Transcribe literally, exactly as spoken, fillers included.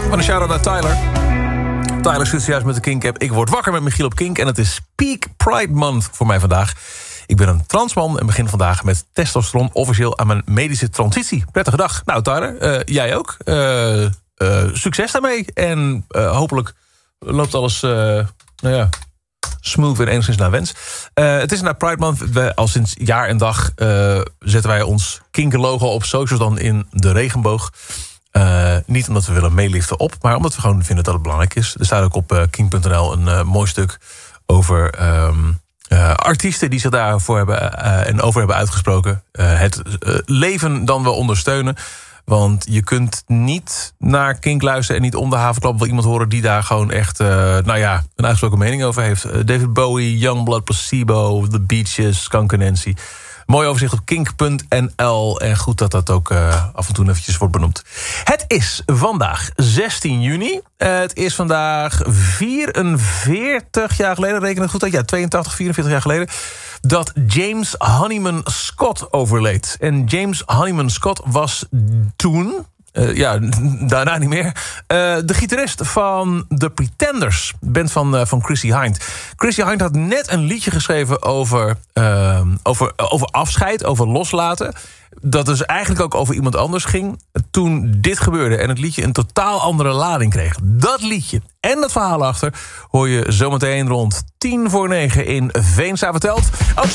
Van een shout-out naar Tyler. Tyler zit juist met de Kink-app. Ik word wakker met Michiel op Kink. En het is Peak Pride Month voor mij vandaag. Ik ben een transman en begin vandaag met testosteron officieel aan mijn medische transitie. Prettige dag. Nou Tyler, uh, jij ook. Uh, uh, succes daarmee. En uh, hopelijk loopt alles uh, nou ja, smooth en enigszins naar wens. Uh, het is naar Pride Month. We, al sinds jaar en dag uh, zetten wij ons Kink-logo op socials dan in de regenboog. Uh, niet omdat we willen meeliften op, maar omdat we gewoon vinden dat het belangrijk is. Er staat ook op uh, kink punt n l een uh, mooi stuk over um, uh, artiesten die zich daarvoor hebben uh, en over hebben uitgesproken. Uh, het uh, leven dan wel ondersteunen. Want je kunt niet naar Kink luisteren en niet om de havenklap wel iemand horen die daar gewoon echt, uh, nou ja, een uitgesproken mening over heeft. Uh, David Bowie, Youngblood, Placebo, The Beaches, Skunk Nancy. Mooi overzicht op kink punt n l. En goed dat dat ook uh, af en toe eventjes wordt benoemd. Het is vandaag zestien juni. Uh, het is vandaag vierenveertig jaar geleden. Reken het goed uit? Ja, tweeëntachtig, vierenveertig jaar geleden. Dat James Honeyman Scott overleed. En James Honeyman Scott was toen... Uh, ja, daarna niet meer. Uh, de gitarist van The Pretenders. Band van, uh, van Chrissie Hynde. Chrissie Hynde had net een liedje geschreven over, uh, over, over afscheid, over loslaten. Dat dus eigenlijk ook over iemand anders ging. Toen dit gebeurde en het liedje een totaal andere lading kreeg. Dat liedje en dat verhaal achter hoor je zometeen rond tien voor negen in Veenstra Verteld. Ook